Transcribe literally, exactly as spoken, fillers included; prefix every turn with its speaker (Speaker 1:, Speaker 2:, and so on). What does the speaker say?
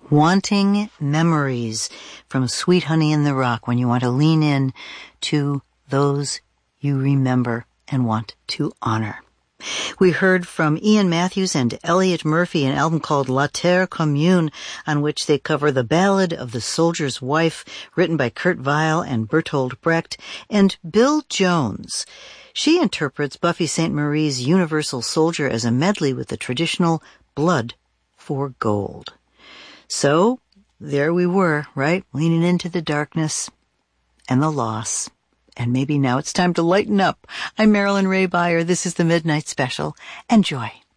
Speaker 1: Wanting Memories from Sweet Honey in the Rock, when you want to lean in to those you remember and want to honor. We heard from Ian Matthews and Elliot Murphy, an album called La Terre Commune, on which they cover The Ballad of the Soldier's Wife, written by Kurt Weill and Bertolt Brecht, and Bill Jones. She interprets Buffy Sainte-Marie's Universal Soldier as a medley with the traditional Blood for Gold. So, there we were, right? Leaning into the darkness and the loss. And maybe now it's time to lighten up. I'm Marilyn Ray Beyer. This is the Midnight Special. Enjoy.